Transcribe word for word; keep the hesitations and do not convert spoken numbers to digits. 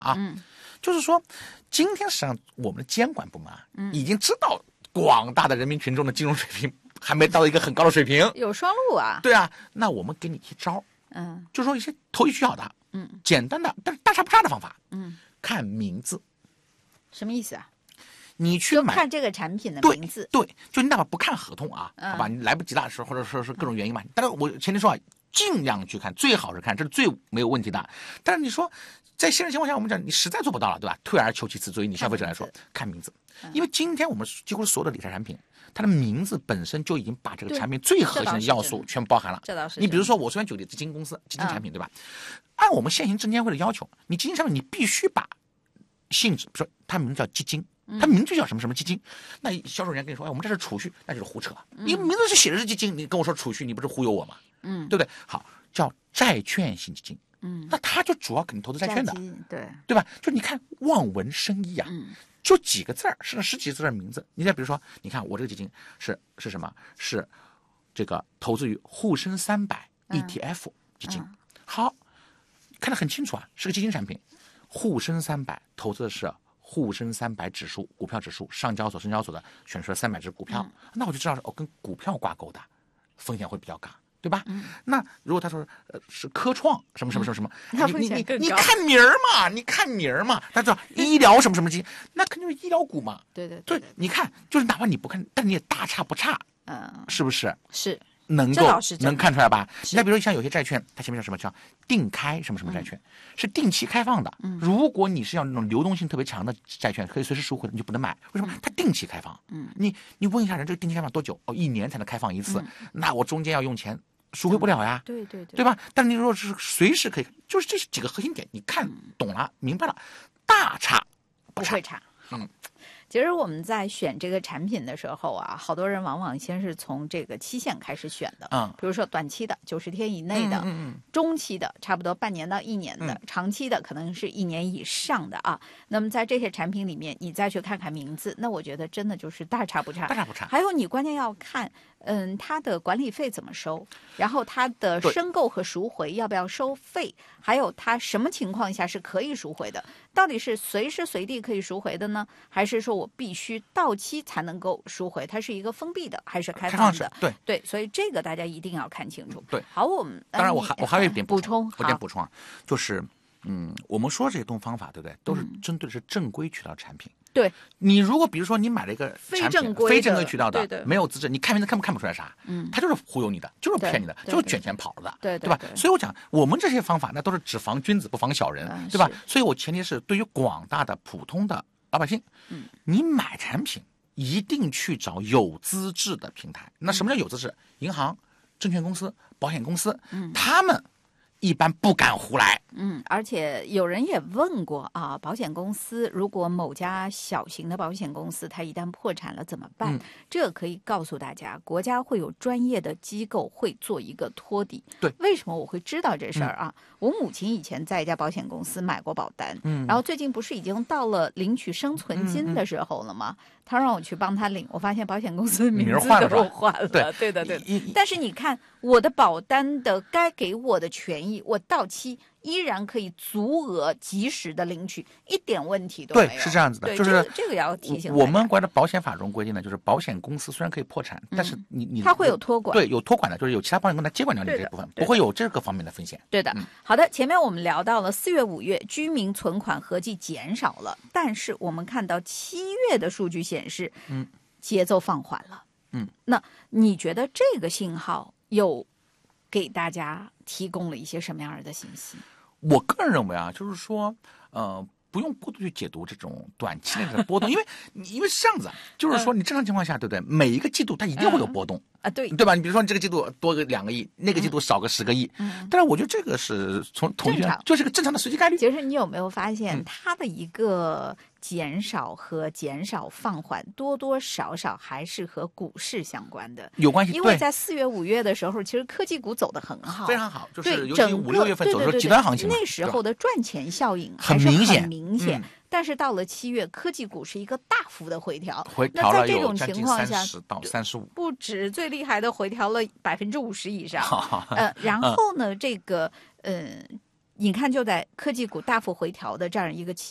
啊。 嗯， 就是说，今天实际上我们的监管部门啊，已经知道广大的人民群众的金融水平还没到一个很高的水平， 有双路啊。 对啊，那我们给你一招， 嗯， 就说一些投机取巧的， 嗯， 简单的但是大差不差的方法， 嗯， 看名字， 什么意思啊？ 你去买就看这个产品的对名字。 对，就你哪怕不看合同啊， 嗯好吧，你来不及的时候，或者说是各种原因嘛。但是我前提说啊，尽量去看，最好是看，这是最没有问题的。但是你说，在现实情况下，我们讲你实在做不到了，对吧？退而求其次，作为你消费者来说，看名字，因为今天我们几乎所有的理财产品，它的名字本身就已经把这个产品最核心的要素全包含了。 这倒是。 你比如说，我虽然举例基金公司、基金产品，对吧？按我们现行证监会的要求，你基金产品你必须把性质，比如说它名字叫基金。它名字叫什么什么基金，那销售人员跟你说，哎，我们这是储蓄，那就是胡扯。你名字是写的是基金，你跟我说储蓄，你不是忽悠我吗？ 嗯， 对不对？好，叫债券型基金。 嗯， 那它就主要肯定投资债券的， 对对吧？就你看望文生义啊， 嗯， 就几个字儿，是十几个字的名字。你再比如说，你看我这个基金是是什么？是这个投资于沪深三百 E T F 基金。 嗯、 好，看得很清楚啊，是个基金产品。沪深三百投资的是沪深三百指数股票指数，上交所、深交所的选出了三百只股票，嗯、那我就知道是哦跟股票挂钩的，风险会比较高，对吧？ 嗯、 那如果他说呃是科创什么什么什么什么， 嗯、 你你你你看名儿嘛，你看名儿嘛，他知道医疗什么什么基金，那肯定是医疗股嘛。 对对 对, 对, 对，你看就是哪怕你不看，但你也大差不差， 嗯， 是不是？ 是。 能够能看出来吧？你再比如像有些债券，它前面叫什么叫定开什么什么债券，嗯、是定期开放的。 嗯、 如果你是要那种流动性特别强的债券，可以随时赎回的，你就不能买。为什么？它定期开放。 嗯， 你你问一下人，这个定期开放多久？哦，一年才能开放一次。嗯、那我中间要用钱赎回不了呀。 嗯、对对对， 对吧？但你如果是随时可以，就是这几个核心点，你看懂了、明白了，大差不差。 不会差。嗯。其实我们在选这个产品的时候啊，好多人往往先是从这个期限开始选的， 嗯， 比如说短期的九十天以内的， 嗯嗯嗯， 中期的差不多半年到一年的，嗯、长期的可能是一年以上的啊。那么在这些产品里面，你再去看看名字，那我觉得真的就是大差不差， 大差不差。 还有你关键要看，嗯，它的管理费怎么收，然后它的申购和赎回要不要收费，还有它什么情况下是可以赎回的，到底是随时随地可以赎回的呢，还是说我必须到期才能够赎回？它是一个封闭的还是开放的？ 对对，所以这个大家一定要看清楚。 对， 好，我们当然我还我还有一点补充， 有点补充啊，就是嗯，我们说这些东方法，对不对？都是针对的是正规渠道产品。 对， 你如果比如说你买了一个非正规非正规渠道的， 对对， 没有资质，你看名字看不看不出来啥， 嗯， 他就是忽悠你的，就是骗你的，就是卷钱跑了的， 对对, 对, 对吧？ 对对所以我讲我们这些方法那都是只防君子不防小人， 嗯、 对吧？所以我前提是对于广大的普通的老百姓， 嗯， 你买产品一定去找有资质的平台。那什么叫有资质？银行、证券公司、保险公司， 嗯， 他们一般不敢胡来。 嗯，而且有人也问过啊，保险公司如果某家小型的保险公司它一旦破产了怎么办？ 嗯、 这个可以告诉大家，国家会有专业的机构会做一个托底。 对， 为什么我会知道这事儿啊？嗯、我母亲以前在一家保险公司买过保单， 嗯， 然后最近不是已经到了领取生存金的时候了吗？嗯嗯他让我去帮他领，我发现保险公司的名字都换了。 对对的对的。但是你看我的保单的该给我的权益，我到期依然可以足额及时的领取，一点问题都没有。 对，是这样子的，就是这个、这个要提醒。 我们国家的保险法中规定呢，就是保险公司虽然可以破产，嗯、但是你你它会有托管， 对，有托管的，就是有其他保险公司来接管掉你这部分，不会有这个方面的风险。 对的， 嗯、 好的。前面我们聊到了四月、五月居民存款合计减少了，但是我们看到七月的数据显示， 嗯。 节奏放缓了， 嗯， 那你觉得这个信号有给大家提供了一些什么样的信息？ 我个人认为啊，就是说，呃，不用过度去解读这种短期内的波动，因为因为是这样子啊，就是说你正常情况下，对不对？每一个季度它一定会有波动。 嗯啊，对对吧？你比如说，你这个季度多个两个亿，那个季度少个十个亿， 嗯， 但是我觉得这个是从统计上就是个正常的随机概率。 其实你有没有发现， 嗯、 它的一个减少和减少放缓，多多少少还是和股市相关的， 有关系。 因为在四月、五月的时候，其实科技股走得很好， 非常好，就是尤其五六月份走的时候极端行情， 那时候的赚钱效应很明显， 很明显。 嗯但是到了七月，科技股是一个大幅的回调， 回调了有将近三十到三十五， 不止，最厉害的回调了百分之五十以上。呃，然后呢，这个呃， 眼看就在科技股大幅回调的这样一个期